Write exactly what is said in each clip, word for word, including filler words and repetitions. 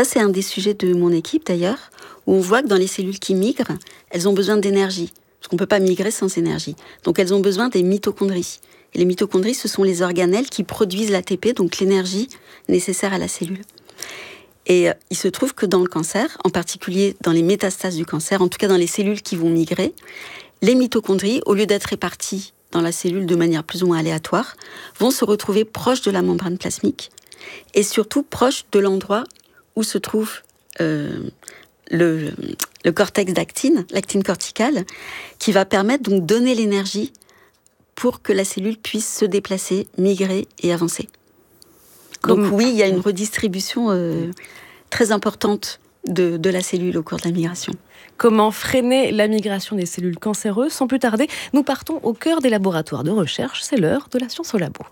Ça, c'est un des sujets de mon équipe d'ailleurs, où on voit que dans les cellules qui migrent, elles ont besoin d'énergie. Parce qu'on ne peut pas migrer sans énergie. Donc elles ont besoin des mitochondries. Et les mitochondries, ce sont les organelles qui produisent l'A T P, donc l'énergie nécessaire à la cellule. Et euh, il se trouve que dans le cancer, en particulier dans les métastases du cancer, en tout cas dans les cellules qui vont migrer, les mitochondries, au lieu d'être réparties dans la cellule de manière plus ou moins aléatoire, vont se retrouver proches de la membrane plasmique et surtout proches de l'endroit où se trouve euh, le, le cortex d'actine, l'actine corticale, qui va permettre donc de donner l'énergie pour que la cellule puisse se déplacer, migrer et avancer. Comme... Donc oui, il y a une redistribution euh, très importante de, de la cellule au cours de la migration. Comment freiner la migration des cellules cancéreuses ? Sans plus tarder, nous partons au cœur des laboratoires de recherche. C'est l'heure de la science au labo.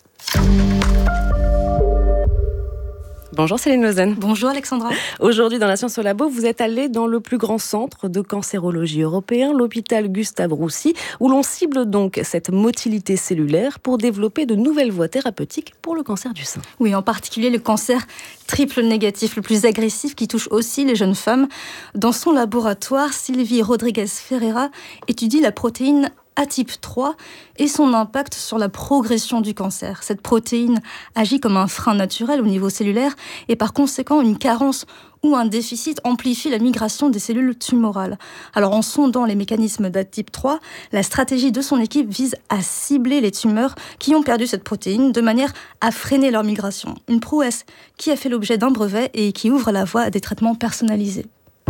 Bonjour Céline Lausanne. Bonjour Alexandra. Aujourd'hui dans la Science au Labo, vous êtes allée dans le plus grand centre de cancérologie européen, l'hôpital Gustave-Roussy, où l'on cible donc cette motilité cellulaire pour développer de nouvelles voies thérapeutiques pour le cancer du sein. Oui, en particulier le cancer triple négatif, le plus agressif qui touche aussi les jeunes femmes. Dans son laboratoire, Sylvie Rodriguez-Ferreira étudie la protéine A type trois et son impact sur la progression du cancer. Cette protéine agit comme un frein naturel au niveau cellulaire et par conséquent une carence ou un déficit amplifie la migration des cellules tumorales. Alors en sondant les mécanismes d'A type trois, la stratégie de son équipe vise à cibler les tumeurs qui ont perdu cette protéine de manière à freiner leur migration. Une prouesse qui a fait l'objet d'un brevet et qui ouvre la voie à des traitements personnalisés.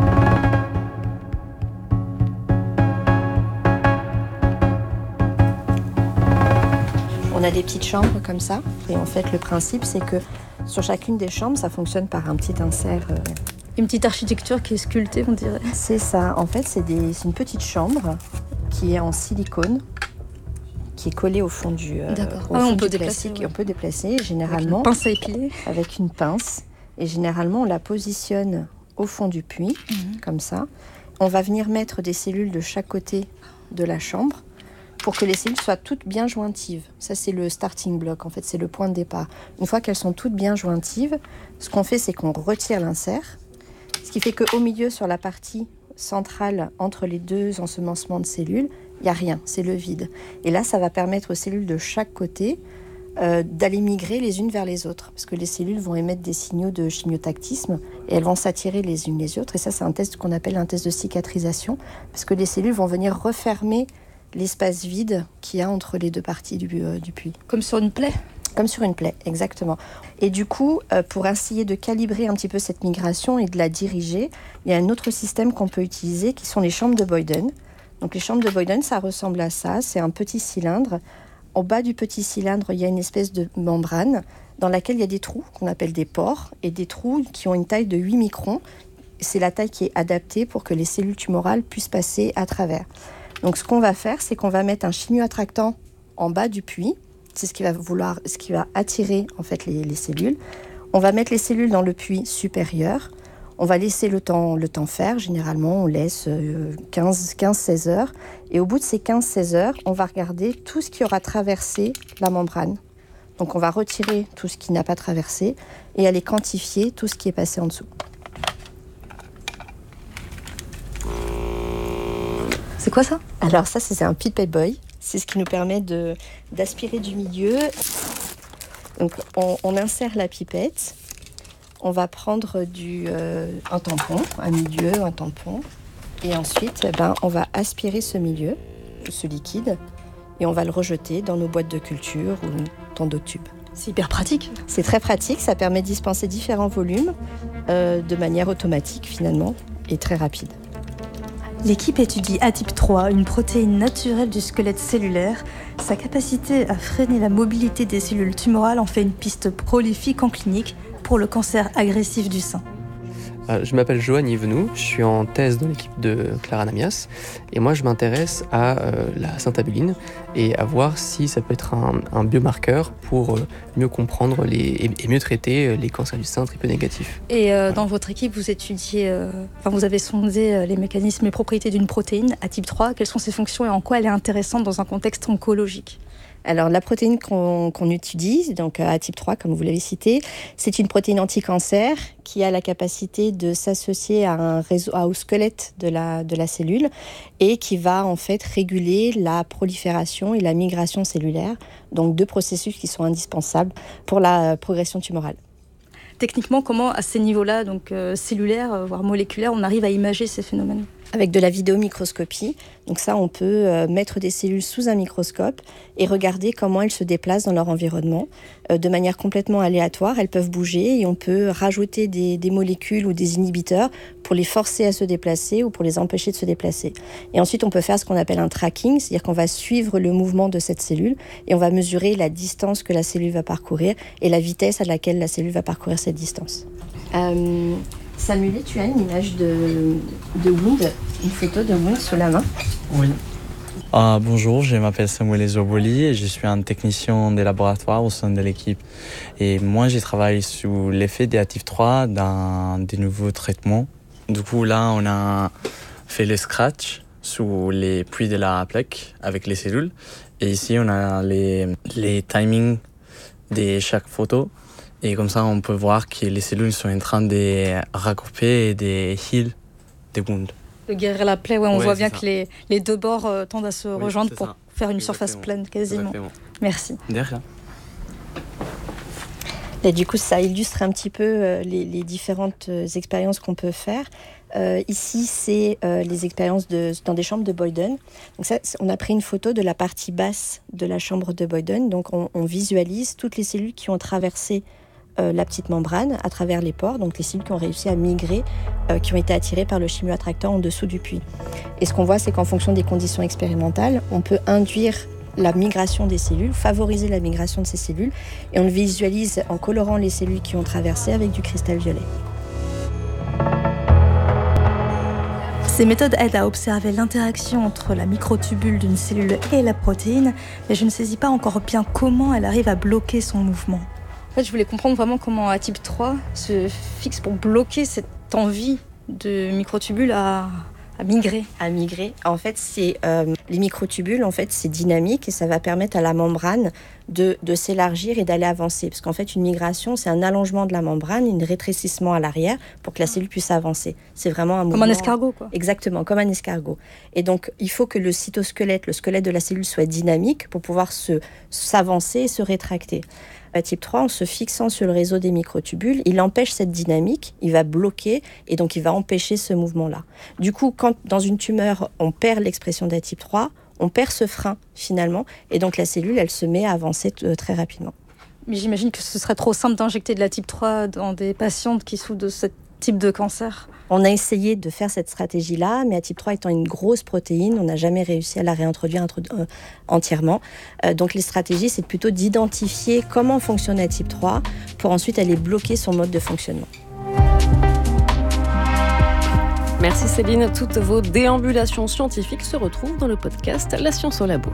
On a des petites chambres comme ça, et en fait le principe c'est que sur chacune des chambres ça fonctionne par un petit insert. Euh... Une petite architecture qui est sculptée, on dirait. C'est ça, en fait c'est, des... c'est une petite chambre qui est en silicone, qui est collée au fond du, euh, D'accord. au Ah, fond on du peut plastique, déplacer, et on peut déplacer généralement. Avec une pince à épiler. Avec une pince, et généralement on la positionne au fond du puits, mmh. comme ça. On va venir mettre des cellules de chaque côté de la chambre, pour que les cellules soient toutes bien jointives. Ça, c'est le starting block, en fait, c'est le point de départ. Une fois qu'elles sont toutes bien jointives, ce qu'on fait, c'est qu'on retire l'insert, ce qui fait qu'au milieu, sur la partie centrale, entre les deux ensemencements de cellules, il n'y a rien, c'est le vide. Et là, ça va permettre aux cellules de chaque côté euh, d'aller migrer les unes vers les autres, parce que les cellules vont émettre des signaux de chimiotactisme et elles vont s'attirer les unes les autres. Et ça, c'est un test qu'on appelle un test de cicatrisation, parce que les cellules vont venir refermer l'espace vide qu'il y a entre les deux parties du, euh, du puits. Comme sur une plaie ? Comme sur une plaie, exactement. Et du coup, euh, pour essayer de calibrer un petit peu cette migration et de la diriger, il y a un autre système qu'on peut utiliser qui sont les chambres de Boyden. Donc les chambres de Boyden, ça ressemble à ça, c'est un petit cylindre. Au bas du petit cylindre, il y a une espèce de membrane dans laquelle il y a des trous qu'on appelle des pores et des trous qui ont une taille de huit microns. C'est la taille qui est adaptée pour que les cellules tumorales puissent passer à travers. Donc ce qu'on va faire, c'est qu'on va mettre un chimioattractant en bas du puits. C'est ce qui va vouloir, ce qui va attirer en fait les, les cellules. On va mettre les cellules dans le puits supérieur. On va laisser le temps, le temps faire. Généralement, on laisse quinze à seize heures. Et au bout de ces quinze à seize heures, on va regarder tout ce qui aura traversé la membrane. Donc on va retirer tout ce qui n'a pas traversé et aller quantifier tout ce qui est passé en dessous. C'est quoi ça ? Alors ça, c'est un pipette boy. C'est ce qui nous permet de, d'aspirer du milieu. Donc on, on insère la pipette. On va prendre du, euh, un tampon, un milieu, un tampon. Et ensuite, eh ben, on va aspirer ce milieu, ce liquide, et on va le rejeter dans nos boîtes de culture ou dans d'autres tubes. C'est hyper pratique. C'est très pratique. Ça permet de dispenser différents volumes euh, de manière automatique finalement et très rapide. L'équipe étudie A type trois, une protéine naturelle du squelette cellulaire. Sa capacité à freiner la mobilité des cellules tumorales en fait une piste prolifique en clinique pour le cancer agressif du sein. Je m'appelle Johan Yvenou, je suis en thèse dans l'équipe de Clara Namias et moi je m'intéresse à euh, la syntabuline et à voir si ça peut être un, un biomarqueur pour euh, mieux comprendre les, et, et mieux traiter les cancers du sein triple négatifs. Et euh, dans votre équipe, vous étudiez, euh, enfin vous avez sondé euh, les mécanismes et propriétés d'une protéine A type trois. Quelles sont ses fonctions et en quoi elle est intéressante dans un contexte oncologique ? Alors, la protéine qu'on, qu'on utilise, donc A type trois, comme vous l'avez cité, c'est une protéine anti-cancer qui a la capacité de s'associer à un réseau, au squelette de la, de la cellule et qui va en fait réguler la prolifération et la migration cellulaire, donc deux processus qui sont indispensables pour la progression tumorale. Techniquement, comment à ces niveaux-là, donc euh, cellulaires, voire moléculaires, on arrive à imager ces phénomènes ? Avec de la vidéomicroscopie. Donc ça, on peut euh, mettre des cellules sous un microscope et regarder comment elles se déplacent dans leur environnement. Euh, de manière complètement aléatoire, elles peuvent bouger et on peut rajouter des, des molécules ou des inhibiteurs pour les forcer à se déplacer ou pour les empêcher de se déplacer. Et ensuite, on peut faire ce qu'on appelle un tracking, c'est-à-dire qu'on va suivre le mouvement de cette cellule et on va mesurer la distance que la cellule va parcourir et la vitesse à laquelle la cellule va parcourir cette distance. Euh... Samuel, tu as une image de, de Wound, une photo de Wound sous la main. Oui. Euh, bonjour, je m'appelle Samuel Ezoboli et je suis un technicien des laboratoires au sein de l'équipe. Et moi, je travaille sous l'effet des A type trois dans des nouveaux traitements. Du coup, là, on a fait le scratch sous les puits de la plaque avec les cellules. Et ici, on a les, les timings de chaque photo. Et comme ça, on peut voir que les cellules sont en train de regrouper et de heal des wounds. De guérir la plaie, ouais, on ouais, voit bien ça. que les, les deux bords euh, tendent à se oui, rejoindre pour ça. faire une Exactement. surface pleine quasiment. Exactement. Merci. De rien. Et du coup, ça illustre un petit peu euh, les, les différentes euh, expériences qu'on peut faire. Euh, ici, c'est euh, les expériences de, dans des chambres de Boyden. Donc ça, on a pris une photo de la partie basse de la chambre de Boyden. Donc on, on visualise toutes les cellules qui ont traversé euh, la petite membrane à travers les pores, donc les cellules qui ont réussi à migrer, euh, qui ont été attirées par le chimioattracteur en dessous du puits. Et ce qu'on voit, c'est qu'en fonction des conditions expérimentales, on peut induire la migration des cellules, favoriser la migration de ces cellules, et on le visualise en colorant les cellules qui ont traversé avec du cristal violet. Ces méthodes aident à observer l'interaction entre la microtubule d'une cellule et la protéine, mais je ne saisis pas encore bien comment elle arrive à bloquer son mouvement. En fait, je voulais comprendre vraiment comment A type trois se fixe pour bloquer cette envie de microtubule à, à migrer. À migrer. En fait, c'est euh, les microtubules, en fait, c'est dynamique et ça va permettre à la membrane de, de s'élargir et d'aller avancer. Parce qu'en fait, une migration, c'est un allongement de la membrane, un rétrécissement à l'arrière pour que la cellule puisse avancer. C'est vraiment un mouvement... Comme un escargot, quoi. Exactement, comme un escargot. Et donc, il faut que le cytosquelette, le squelette de la cellule soit dynamique pour pouvoir se, s'avancer et se rétracter. A type trois, en se fixant sur le réseau des microtubules, il empêche cette dynamique, il va bloquer et donc il va empêcher ce mouvement-là. Du coup, quand dans une tumeur, on perd l'expression d'A type trois, on perd ce frein finalement et donc la cellule, elle se met à avancer t- très rapidement. Mais j'imagine que ce serait trop simple d'injecter de la type trois dans des patientes qui souffrent de ce type de cancer. On a essayé de faire cette stratégie-là, mais A type trois étant une grosse protéine, on n'a jamais réussi à la réintroduire euh, entièrement. Euh, donc les stratégies, c'est plutôt d'identifier comment fonctionne A type trois pour ensuite aller bloquer son mode de fonctionnement. Merci Céline. Toutes vos déambulations scientifiques se retrouvent dans le podcast La Science au Labo.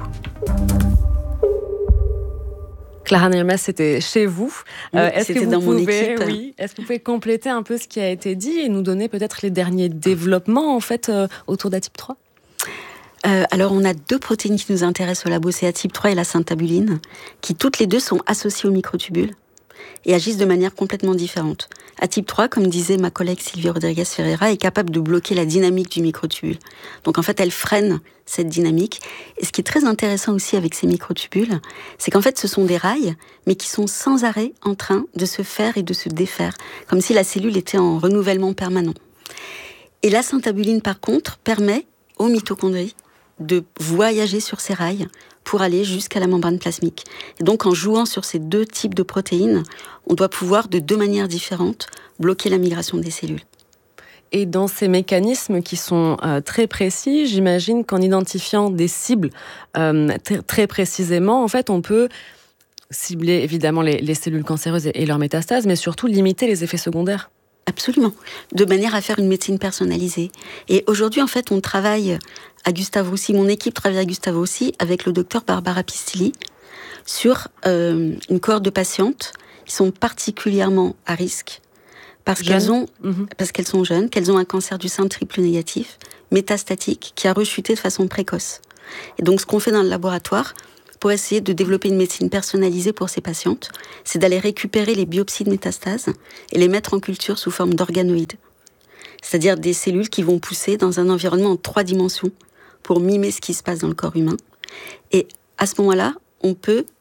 Clara Namias, c'était chez vous. Oui, euh, est-ce c'était que vous dans pouvez, mon équipe. Oui, est-ce que vous pouvez compléter un peu ce qui a été dit et nous donner peut-être les derniers développements en fait euh, autour d'A type trois ? Euh, alors, on a deux protéines qui nous intéressent au labo, c'est A type trois et la syntabuline, qui toutes les deux sont associées aux microtubules et agissent de manière complètement différente. A type trois, comme disait ma collègue Sylvie Rodriguez Ferreira, est capable de bloquer la dynamique du microtubule. Donc en fait, elle freine cette dynamique. Et ce qui est très intéressant aussi avec ces microtubules, c'est qu'en fait, ce sont des rails, mais qui sont sans arrêt en train de se faire et de se défaire, comme si la cellule était en renouvellement permanent. Et la syntabuline, par contre, permet aux mitochondries de voyager sur ces rails pour aller jusqu'à la membrane plasmique. Et donc, en jouant sur ces deux types de protéines, on doit pouvoir, de deux manières différentes, bloquer la migration des cellules. Et dans ces mécanismes qui sont euh, très précis, j'imagine qu'en identifiant des cibles euh, t- très précisément, en fait, on peut cibler évidemment les, les cellules cancéreuses et, et leurs métastases, mais surtout limiter les effets secondaires. Absolument, de manière à faire une médecine personnalisée. Et aujourd'hui, en fait, on travaille à Gustave Roussy, mon équipe travaille à Gustave Roussy avec le docteur Barbara Pistilli sur euh, une cohorte de patientes qui sont particulièrement à risque parce Jeunes. qu'elles ont, Mmh. parce qu'elles sont jeunes, qu'elles ont un cancer du sein triple négatif, métastatique, qui a rechuté de façon précoce. Et donc, ce qu'on fait dans le laboratoire, pour essayer de développer une médecine personnalisée pour ces patientes, c'est d'aller récupérer les biopsies de métastases et les mettre en culture sous forme d'organoïdes. C'est-à-dire des cellules qui vont pousser dans un environnement en trois dimensions pour mimer ce qui se passe dans le corps humain. Et à ce moment-là, on peut